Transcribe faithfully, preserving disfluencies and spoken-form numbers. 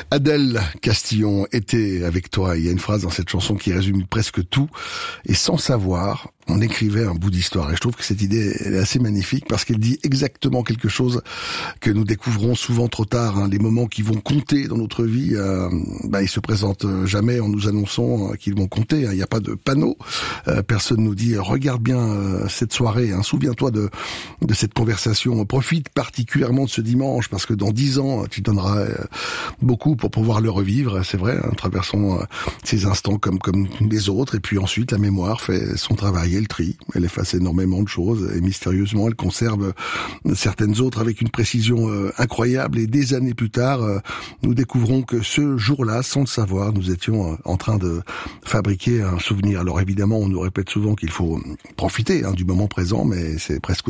Adèle Castillon était avec toi. Il y a une phrase dans cette chanson qui résume presque tout. Et sans savoir, on écrivait un bout d'histoire. Et je trouve que cette idée elle est assez magnifique parce qu'elle dit exactement quelque chose que nous découvrons souvent trop tard. Hein. Les moments qui vont compter dans notre vie, euh, bah, ils se présentent jamais en nous annonçant qu'ils vont compter. Hein. Il n'y a pas de panneau. Euh, personne nous dit regarde bien euh, cette soirée. Hein. Souviens-toi de, de cette conversation. Profite particulièrement de ce dimanche parce que dans dix ans, tu donneras euh, beaucoup pour pouvoir le revivre. C'est vrai. Hein. Traversons euh, ces instants comme comme les autres. Et puis ensuite, la mémoire fait son travail. Elle trie, elle efface énormément de choses et mystérieusement elle conserve certaines autres avec une précision euh, incroyable et des années plus tard euh, nous découvrons que ce jour-là, sans le savoir, nous étions euh, en train de fabriquer un souvenir. Alors évidemment on nous répète souvent qu'il faut profiter hein, du moment présent, mais c'est presque